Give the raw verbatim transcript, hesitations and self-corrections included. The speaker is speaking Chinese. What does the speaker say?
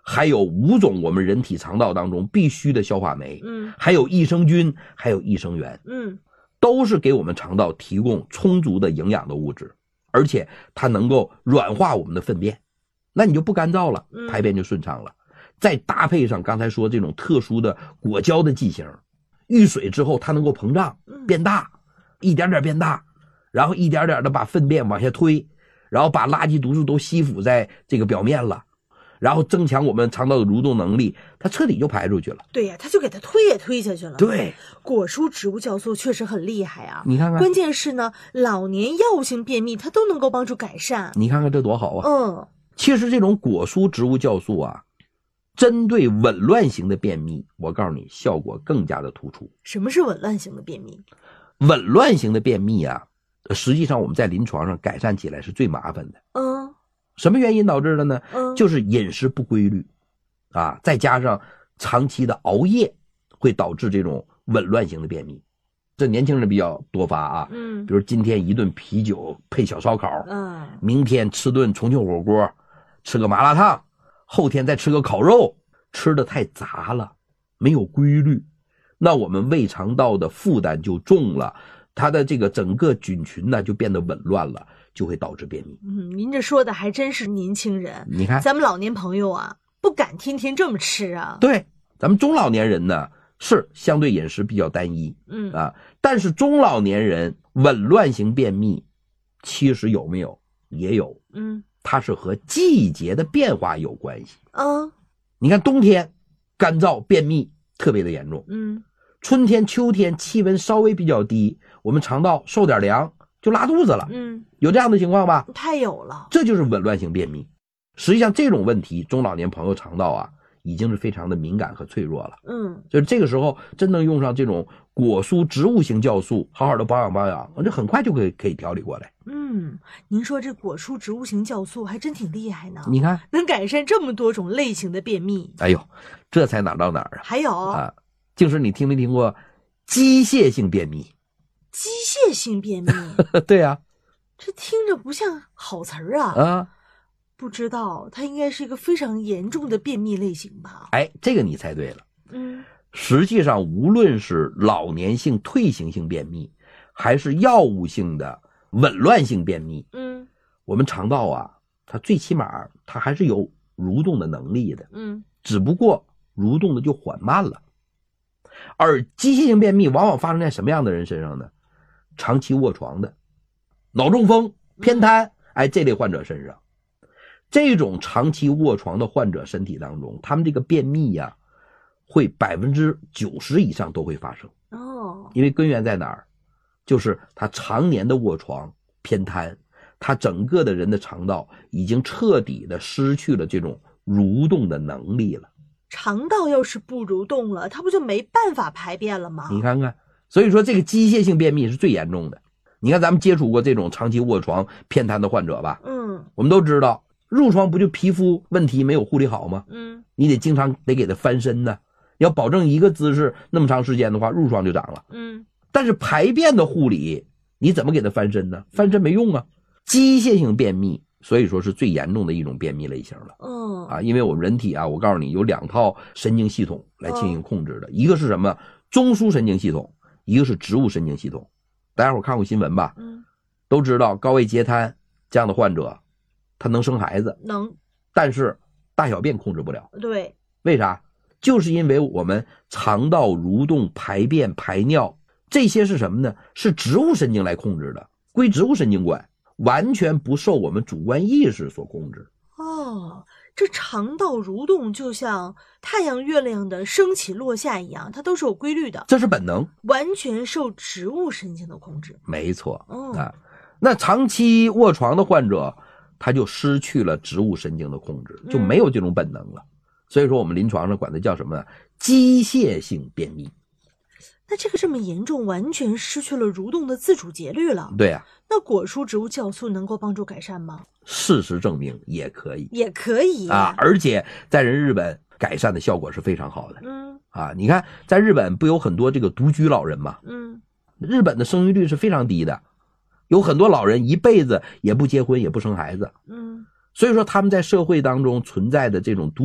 还有五种我们人体肠道当中必须的消化酶， 嗯， 还有益生菌，还有益生元， 嗯， 都是给我们肠道提供充足的营养的物质，而且它能够软化我们的粪便，那你就不干燥了，排便就顺畅了。嗯、再搭配上刚才说这种特殊的果胶的剂型，遇水之后它能够膨胀变大，一点点变大，然后一点点的把粪便往下推，然后把垃圾毒素都吸附在这个表面了，然后增强我们肠道的蠕动能力，它彻底就排出去了。 对呀、啊，它就给它推也推下去了。 对， 果蔬植物酵素确实很厉害啊！ 你看看， 关键是呢，老年药物性便秘它都能够帮助改善。 你看看这多好啊！ 嗯， 其实这种果蔬植物酵素啊，针对紊乱型的便秘，我告诉你，效果更加的突出。 什么是紊乱型的便秘？ 紊乱型的便秘啊，实际上我们在临床上改善起来是最麻烦的。 嗯， 什么原因导致的呢？ 嗯， 就是饮食不规律啊，再加上长期的熬夜，会导致这种紊乱型的便秘。这年轻人比较多发啊， 嗯， 比如今天一顿啤酒配小烧烤， 嗯， 明天吃顿重庆火锅，吃个麻辣烫，后天再吃个烤肉，吃的太杂了，没有规律，那我们胃肠道的负担就重了，它的这个整个菌群呢就变得紊乱了，就会导致便秘。 嗯，您这说的还真是年轻人， 你看咱们老年朋友啊，不敢天天这么吃啊。 对，咱们中老年人呢是相对饮食比较单一， 嗯啊，但是中老年人紊乱型便秘，其实有没有也有， 嗯， 它是和季节的变化有关系。 啊， 你看冬天干燥便秘特别的严重， 嗯， 春天秋天气温稍微比较低，我们肠道受点凉就拉肚子了， 嗯， 有这样的情况吧？ 太有了， 这就是紊乱性便秘。实际上这种问题中老年朋友肠道啊已经是非常的敏感和脆弱了， 嗯， 就是这个时候真能用上这种果蔬植物型酵素，好好的保养保养，这很快就可以可以调理过来。 嗯，您说这果蔬植物型酵素还真挺厉害呢， 你看能改善这么多种类型的便秘。 哎呦，这才哪到哪儿啊？ 还有啊，就是你听没听过机械性便秘？ 机械性便秘对啊， 这听着不像好词儿啊。 啊， 不知道它应该是一个非常严重的便秘类型吧？ 哎，这个你猜对了。 嗯， 实际上无论是老年性退行性便秘，还是药物性的紊乱性便秘， 嗯， 我们肠道啊，它最起码它还是有蠕动的能力的， 嗯， 只不过蠕动的就缓慢了。而机械性便秘往往发生在什么样的人身上呢？长期卧床的、脑中风、偏瘫，哎，这类患者身上。这种长期卧床的患者身体当中，他们这个便秘呀、啊，会百分之九十以上都会发生。 哦， 因为根源在哪儿？就是他常年的卧床、偏瘫，他整个的人的肠道已经彻底的失去了这种蠕动的能力了。 肠道要是不蠕动了，它不就没办法排便了吗？ 你看看，所以说这个机械性便秘是最严重的。你看咱们接触过这种长期卧床偏瘫的患者吧？ 嗯， 我们都知道，褥疮不就皮肤问题没有护理好吗？ 嗯， 你得经常得给它翻身呢，要保证一个姿势那么长时间的话，褥疮就长了。 嗯， 但是排便的护理你怎么给它翻身呢？翻身没用啊。机械性便秘所以说是最严重的一种便秘类型了。 嗯， 啊，因为我们人体啊，我告诉你有两套神经系统来进行控制的，一个是什么？中枢神经系统，一个是植物神经系统。大家伙看过新闻吧？ 嗯， 都知道高位截瘫这样的患者，他能生孩子， 能， 但是大小便控制不了。 对， 为啥？就是因为我们肠道蠕动、排便、排尿这些是什么呢？是植物神经来控制的，归植物神经管，完全不受我们主观意识所控制。 哦，这肠道蠕动就像太阳、月亮的升起落下一样，它都是有规律的， 这是本能， 完全受植物神经的控制。 没错。 哦， 啊，那长期卧床的患者，他就失去了植物神经的控制，就没有这种本能了。嗯，所以说我们临床上管它叫什么呢？机械性便秘。 那这个这么严重，完全失去了蠕动的自主节律了。 对啊。 那果蔬植物酵素能够帮助改善吗？ 事实证明也可以， 也可以啊，而且在人日本改善的效果是非常好的。 嗯， 啊，你看在日本不有很多这个独居老人吗？ 嗯， 日本的生育率是非常低的，有很多老人一辈子也不结婚也不生孩子。 嗯， 所以说他们在社会当中存在的这种独